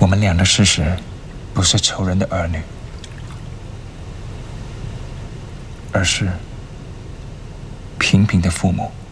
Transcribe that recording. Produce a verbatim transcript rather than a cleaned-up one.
我们俩的事实不是仇人的儿女，而是平平的父母。